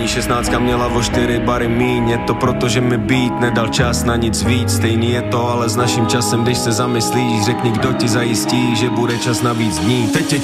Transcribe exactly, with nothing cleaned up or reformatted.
Paní šestnáctka měla o čtyři bary míň. Je to proto, že mi beat nedal čas na nic víc. Stejný je to ale s naším časem, když se zamyslíš. Řekni, kdo ti zajistí, že bude čas na víc dní. Teď je